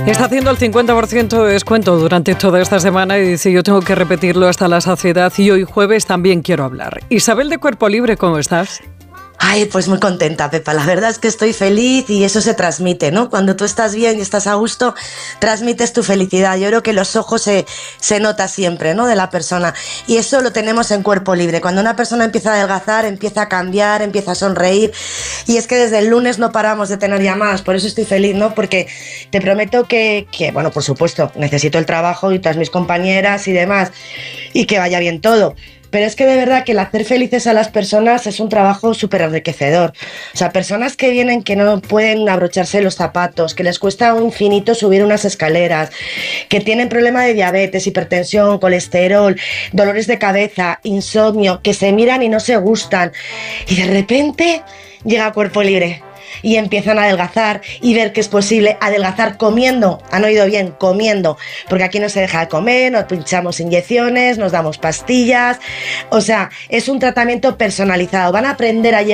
Está haciendo el 50% de descuento durante toda esta semana y dice, yo tengo que repetirlo hasta la saciedad y hoy jueves también quiero hablar. Isabel de Cuerpo Libre, ¿cómo estás? Ay, pues muy contenta, Pepa. La verdad es que estoy feliz y eso se transmite, ¿no? Cuando tú estás bien y estás a gusto, transmites tu felicidad. Yo creo que los ojos se nota siempre, ¿no? De la persona. Y eso lo tenemos en Cuerpo Libre. Cuando una persona empieza a adelgazar, empieza a cambiar, empieza a sonreír. Y es que desde el lunes no paramos de tener llamadas. Por eso estoy feliz, ¿no? Porque te prometo que bueno, por supuesto, necesito el trabajo y todas mis compañeras y demás. Y que vaya bien todo. Pero es que de verdad que el hacer felices a las personas es un trabajo súper enriquecedor. O sea, personas que vienen que no pueden abrocharse los zapatos, que les cuesta un infinito subir unas escaleras, que tienen problema de diabetes, hipertensión, colesterol, dolores de cabeza, insomnio, que se miran y no se gustan. Y de repente llega Cuerpo Libre. Y empiezan a adelgazar y ver que es posible adelgazar comiendo, han oído bien, comiendo, porque aquí no se deja de comer, nos pinchamos inyecciones, nos damos pastillas, o sea, es un tratamiento personalizado, van a aprender a llevar